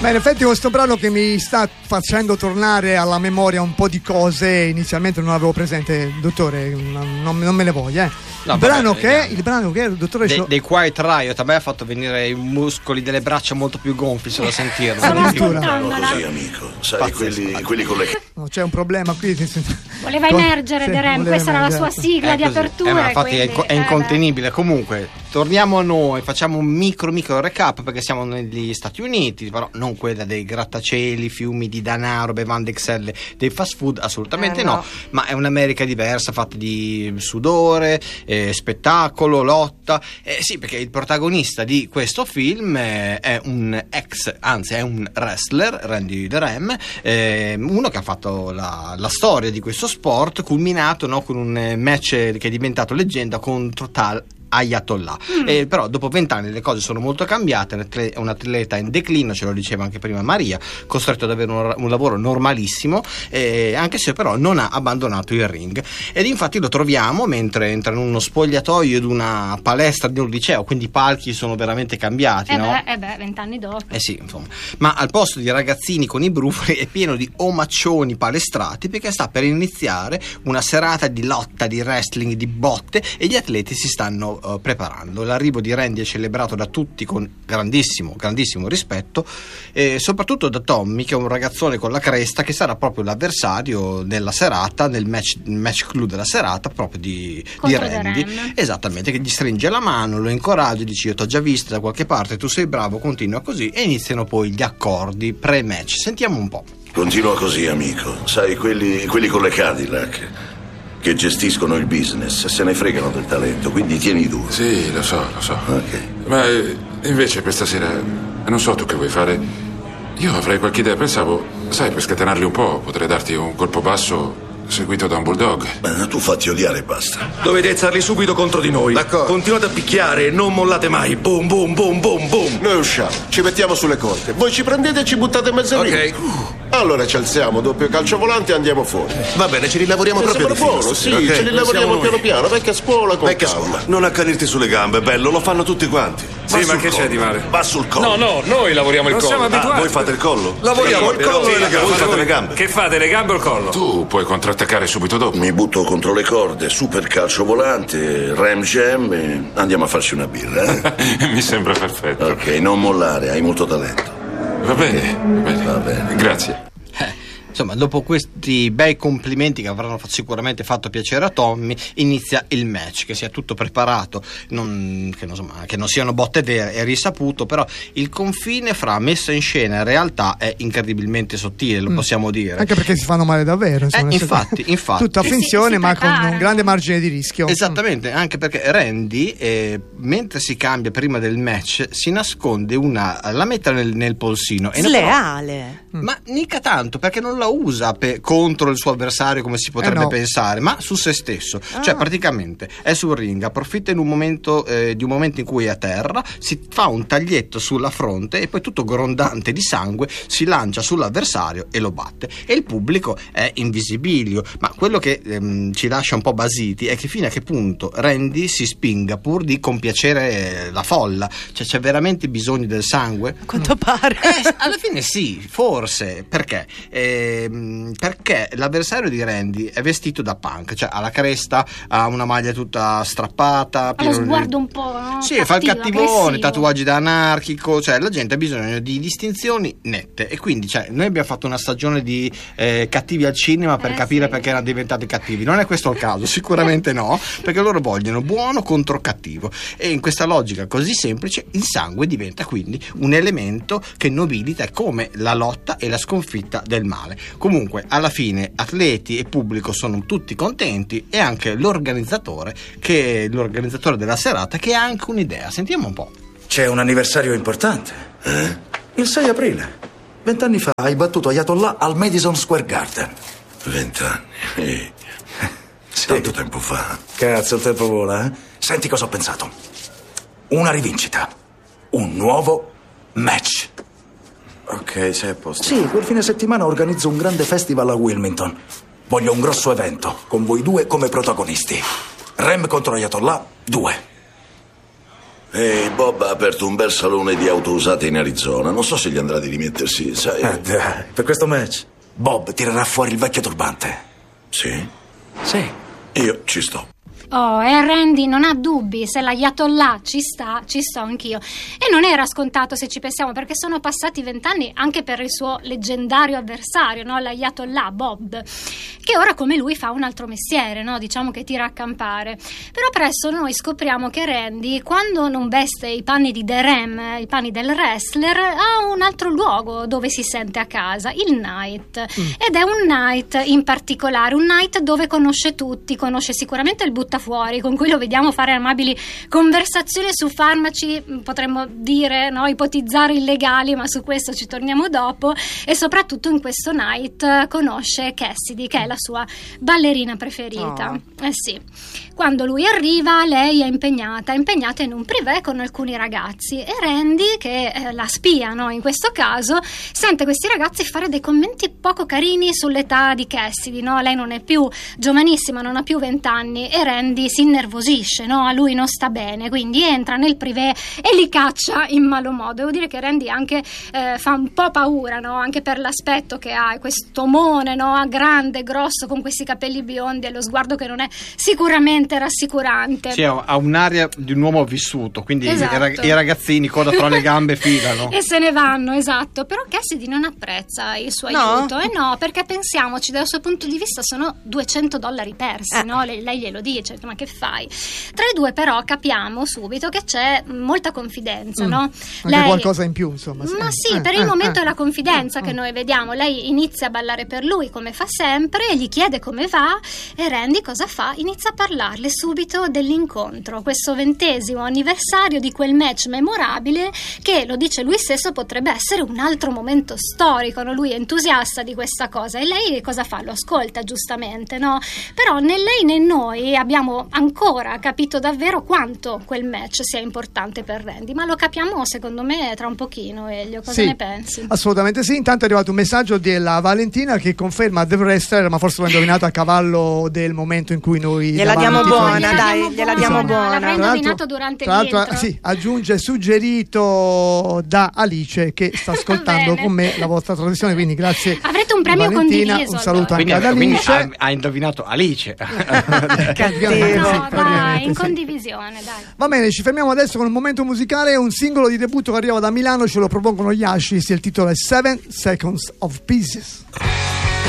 Ma in effetti questo brano che mi sta facendo tornare alla memoria un po' di cose inizialmente non avevo presente, dottore, non me ne voglia. No, il brano che è, dottore? Dei Quiet Riot a me ha fatto venire i muscoli delle braccia molto più gonfi solo a sentirlo. Così, amico, sai, quelli con le... No, c'è un problema qui. Voleva emergere The Ram, questa era la sua sigla di apertura. Ma infatti è incontenibile. Comunque, torniamo a noi, facciamo un micro recap perché siamo negli Stati Uniti, però non quella dei grattacieli, fiumi di denaro, bevande XL, dei fast food, assolutamente no, ma è un'America diversa, fatta di sudore, spettacolo, lotta. Sì, perché il protagonista di questo film è un wrestler, Randy The Ram, uno che ha fatto la storia di questo sport, culminato con un match che è diventato leggenda contro tal Ayatollah. Però dopo 20 anni le cose sono molto cambiate, è un atleta in declino, ce lo diceva anche prima Maria, costretto ad avere un lavoro normalissimo, anche se però non ha abbandonato il ring, ed infatti lo troviamo mentre entra in uno spogliatoio di una palestra di un liceo, quindi i palchi sono veramente cambiati, 20 anni dopo. Sì, insomma. Ma al posto di ragazzini con i brufoli è pieno di omaccioni palestrati, perché sta per iniziare una serata di lotta, di wrestling, di botte, e gli atleti si stanno preparando. L'arrivo di Randy è celebrato da tutti con grandissimo rispetto, e soprattutto da Tommy, che è un ragazzone con la cresta, che sarà proprio l'avversario della serata, nel match clou della serata, proprio di Randy. Esattamente, che gli stringe la mano, lo incoraggia, dice: io t'ho già visto da qualche parte, tu sei bravo, continua così, e iniziano poi gli accordi pre-match. Sentiamo un po'. Continua così, amico, sai, quelli con le Cadillac che gestiscono il business se ne fregano del talento, quindi tieni duro. Sì, lo so. Ok. Ma invece questa sera, non so tu che vuoi fare. Io avrei qualche idea, pensavo, sai, per scatenarli un po' potrei darti un colpo basso seguito da un bulldog. Tu fatti odiare e basta. Dovete alzarli subito contro di noi. D'accordo. Continuate a picchiare e non mollate mai. Boom, boom, boom, boom, boom. Noi usciamo, ci mettiamo sulle corde, voi ci prendete e ci buttate in mezzo al ring. Allora ci alziamo, doppio calcio volante e andiamo fuori. Va bene, ci rilavoriamo proprio di buono, fino, sì, okay? ce li lavoriamo piano piano, vecchia scuola con Vecchia calma. scuola. Non accanirti sulle gambe, bello, lo fanno tutti quanti. Sì, ma che c'è di male? Va sul collo. No, noi lavoriamo il Non collo. siamo abituati. Voi fate il collo? Lavoriamo il collo e le gambe. Voi fate le gambe. Che fate, le gambe o il collo? Tu puoi contrattaccare subito dopo. Mi butto contro le corde, super calcio volante, ram jam e andiamo a farci una birra. Mi sembra perfetto. Ok, non mollare, hai molto talento. Va bene. Grazie. Insomma, dopo questi bei complimenti che avranno sicuramente fatto piacere a Tommy, inizia il match, che sia tutto preparato, che non siano botte vere, è risaputo, però il confine fra messa in scena e realtà è incredibilmente sottile, lo possiamo dire. Anche perché si fanno male davvero. Infatti. Tutta finzione, ma con un grande margine di rischio. Esattamente, anche perché Randy, mentre si cambia prima del match, si nasconde la mette nel polsino. Sleale. Ma mica tanto, perché non la usa contro il suo avversario come si potrebbe pensare, ma su se stesso. Cioè praticamente è sul ring, approfitta di un momento in cui è a terra, si fa un taglietto sulla fronte e poi tutto grondante di sangue si lancia sull'avversario e lo batte, e il pubblico è invisibilio. Ma quello che ci lascia un po' basiti è che fino a che punto Randy si spinga pur di compiacere la folla. Cioè c'è veramente bisogno del sangue? A quanto pare. Alla fine sì, forse. Perché l'avversario di Randy è vestito da punk, cioè ha la cresta, ha una maglia tutta strappata, ha lo sguardo un po', no? Sì, fa il cattivone, tatuaggi da anarchico, cioè la gente ha bisogno di distinzioni nette, e quindi noi abbiamo fatto una stagione di cattivi al cinema per capire perché erano diventati cattivi. Non è questo il caso, sicuramente no, perché loro vogliono buono contro cattivo, e in questa logica così semplice il sangue diventa quindi un elemento che nobilita come la lotta e la sconfitta del male. Comunque alla fine atleti e pubblico sono tutti contenti, e anche l'organizzatore della serata, che ha anche un'idea. Sentiamo un po'. C'è un anniversario importante. Il 6 aprile. 20 anni fa hai battuto Ayatollah al Madison Square Garden. 20 anni. Sì. Tanto tempo fa. Cazzo, il tempo vola, eh? Senti cosa ho pensato. Una rivincita. Un nuovo match. Ok, sei a posto. Sì, quel fine settimana organizzo un grande festival a Wilmington. Voglio un grosso evento, con voi due come protagonisti. Ram contro Ayatollah 2. Ehi, Bob ha aperto un bel salone di auto usate in Arizona. Non so se gli andrà di rimettersi, sai. Dai, per questo match Bob tirerà fuori il vecchio turbante. Sì? Sì. Io ci sto. Oh, e Randy non ha dubbi, se l'Ayatollah ci sto anch'io. E non era scontato, se ci pensiamo, perché sono passati 20 anni anche per il suo leggendario avversario, no? L'Ayatollah Bob, che ora come lui fa un altro mestiere, no? Diciamo che tira a campare. Però presto noi scopriamo che Randy, quando non veste i panni di Derem, i panni del wrestler, ha un altro luogo dove si sente a casa, il night. Ed è un night in particolare, un night dove conosce tutti, conosce sicuramente il buttafuori, con cui lo vediamo fare amabili conversazioni su farmaci, potremmo dire, no, ipotizzare illegali, ma su questo ci torniamo dopo. E soprattutto in questo night conosce Cassidy, che è la sua ballerina preferita. Sì. Quando lui arriva, lei è impegnata in un privé con alcuni ragazzi, e Randy, che la spia, no, in questo caso, sente questi ragazzi fare dei commenti poco carini sull'età di Cassidy, no? Lei non è più giovanissima, non ha più 20 anni, e Randy si innervosisce, no? A lui non sta bene, quindi entra nel privé e li caccia in malo modo. Devo dire che Randy anche fa un po' paura, no? Anche per l'aspetto che ha, questo omone, no? Grande, grosso, con questi capelli biondi e lo sguardo che non è sicuramente rassicurante. Sì, ha un'aria di un uomo vissuto, quindi esatto. I ragazzini coda tra le gambe filano e se ne vanno, esatto. Però Cassidy non apprezza il suo aiuto, e no, perché pensiamoci, dal suo punto di vista sono $200 persi, no? Lei glielo dice, ma che fai? Tra i due però capiamo subito che c'è molta confidenza, no? Anche qualcosa in più, insomma. Ma sì, per il momento è la confidenza che noi vediamo. Lei inizia a ballare per lui come fa sempre, e gli chiede come va, e Randy cosa fa? Inizia a parlarle subito dell'incontro, questo 20° anniversario di quel match memorabile che, lo dice lui stesso, potrebbe essere un altro momento storico, no? Lui è entusiasta di questa cosa, e lei cosa fa? Lo ascolta, giustamente, no? Però né lei né noi abbiamo ancora capito davvero quanto quel match sia importante per Randy, ma lo capiamo secondo me tra un pochino. Elio, cosa ne pensi? Assolutamente sì. Intanto è arrivato un messaggio della Valentina che conferma The Wrestler, ma forse l'ho indovinato a cavallo del momento in cui noi gliela diamo buona, dai, gliela diamo buona. L'avrei indovinato durante l'intro. Sì, aggiunge suggerito da Alice, che sta ascoltando con me la vostra trasmissione, quindi grazie. Avrete un premio Valentina, condiviso. un saluto allora. anche ad Alice. Ha indovinato Alice. No, dai, in condivisione, dai. Va bene, ci fermiamo adesso con un momento musicale, un singolo di debutto che arriva da Milano, ce lo propongono gli Ashis, il titolo è 7 Seconds of Pieces.